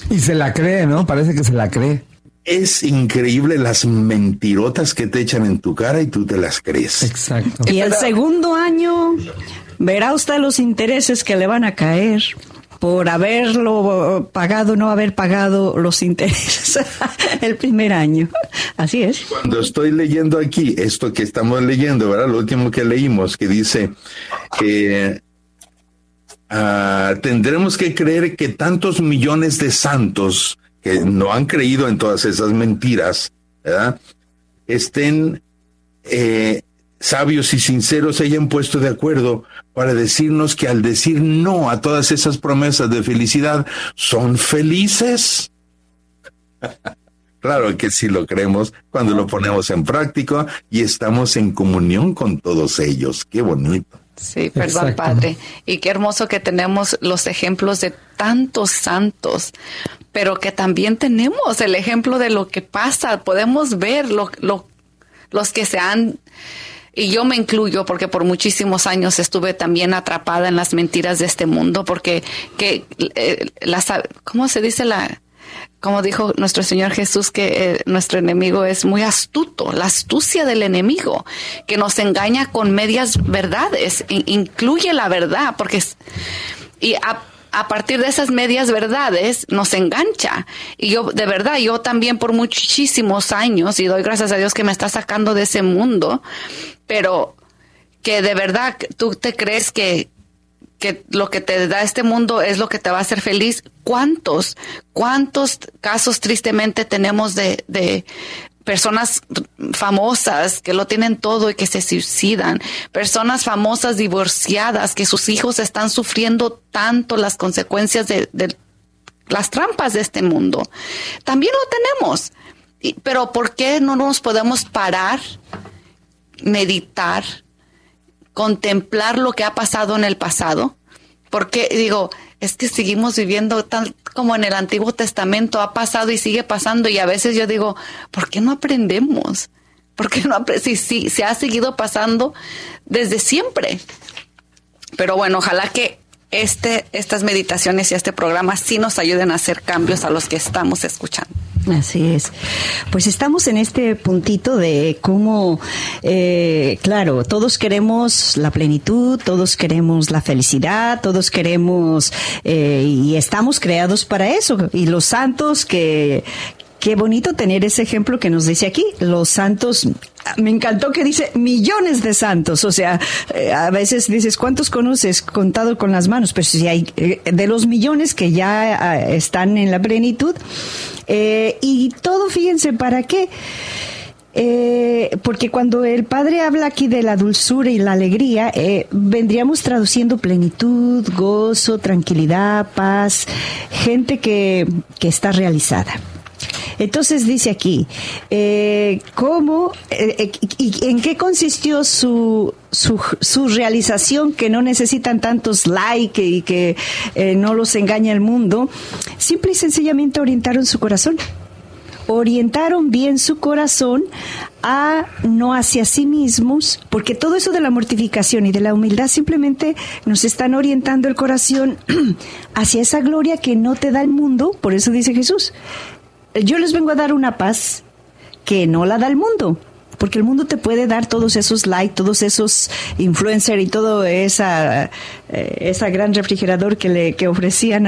Y se la cree, ¿no? Parece que se la cree. Es increíble las mentirotas que te echan en tu cara y tú te las crees. Exacto. Y el segundo año verá usted los intereses que le van a caer por haberlo pagado, no haber pagado los intereses el primer año. Así es. Cuando estoy leyendo aquí, esto que estamos leyendo, ¿verdad? Lo último que leímos, que dice que tendremos que creer que tantos millones de santos que no han creído en todas esas mentiras, ¿verdad? Estén sabios y sinceros, se hayan puesto de acuerdo para decirnos que al decir no a todas esas promesas de felicidad, son felices. Claro que sí lo creemos cuando lo ponemos en práctica y estamos en comunión con todos ellos. Qué bonito. Sí, perdón, exacto. Padre. Y qué hermoso que tenemos los ejemplos de tantos santos, pero que también tenemos el ejemplo de lo que pasa. Podemos ver los que se han... Y yo me incluyo porque por muchísimos años estuve también atrapada en las mentiras de este mundo, porque ¿cómo se dice como dijo nuestro Señor Jesús, que nuestro enemigo es muy astuto, la astucia del enemigo, que nos engaña con medias verdades, incluye la verdad, porque a partir de esas medias verdades nos engancha. Y yo, de verdad, yo también por muchísimos años, y doy gracias a Dios que me está sacando de ese mundo, pero que de verdad tú te crees que lo que te da este mundo es lo que te va a hacer feliz. ¿Cuántos casos tristemente tenemos de personas famosas que lo tienen todo y que se suicidan? Personas famosas divorciadas que sus hijos están sufriendo tanto las consecuencias de las trampas de este mundo. También lo tenemos. Pero ¿por qué no nos podemos parar, meditar, contemplar lo que ha pasado en el pasado? Porque digo, es que seguimos viviendo tal como en el Antiguo Testamento ha pasado y sigue pasando, y a veces yo digo, ¿por qué no aprendemos? ¿Por qué no si se ha seguido pasando desde siempre? Pero bueno, ojalá que estas meditaciones y este programa sí nos ayuden a hacer cambios a los que estamos escuchando. Así es. Pues estamos en este puntito de cómo, claro, todos queremos la plenitud, todos queremos la felicidad, todos queremos, y estamos creados para eso. Y los santos qué bonito tener ese ejemplo que nos dice aquí. Los santos, me encantó que dice millones de santos. O sea, a veces dices, ¿cuántos conoces? Contado con las manos. Pero si hay de los millones que ya están en la plenitud. Y todo, fíjense, ¿para qué? Porque cuando el Padre habla aquí de la dulzura y la alegría, vendríamos traduciendo plenitud, gozo, tranquilidad, paz, gente que está realizada. Entonces dice aquí, ¿cómo y en qué consistió su realización, que no necesitan tantos likes y que no los engaña el mundo? Simple y sencillamente orientaron su corazón. Orientaron bien su corazón no hacia sí mismos, porque todo eso de la mortificación y de la humildad simplemente nos están orientando el corazón hacia esa gloria que no te da el mundo. Por eso dice Jesús, yo les vengo a dar una paz que no la da el mundo, porque el mundo te puede dar todos esos likes, todos esos influencers y todo esa gran refrigerador que ofrecían.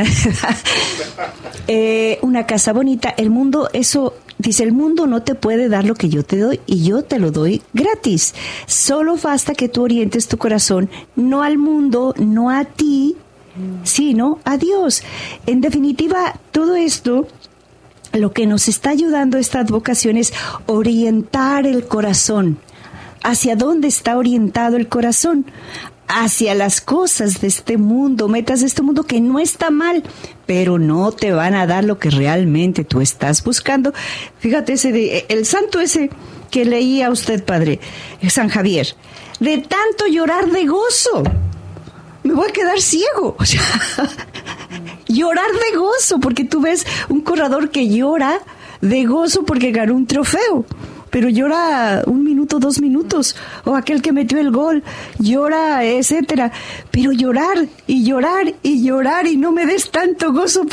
Una casa bonita. El mundo, eso, dice, el mundo no te puede dar lo que yo te doy y yo te lo doy gratis. Solo basta que tú orientes tu corazón, no al mundo, no a ti, sino a Dios. En definitiva, todo esto, lo que nos está ayudando esta advocación es orientar el corazón. ¿Hacia dónde está orientado el corazón? Hacia las cosas de este mundo, metas de este mundo, que no está mal, pero no te van a dar lo que realmente tú estás buscando. Fíjate, el santo ese que leía usted, Padre, San Javier, de tanto llorar de gozo, me voy a quedar ciego. O sea, llorar de gozo, porque tú ves un corredor que llora de gozo porque ganó un trofeo, pero llora 1 minuto, 2 minutos, o aquel que metió el gol, llora, etcétera. Pero llorar y llorar y llorar y no me des tanto gozo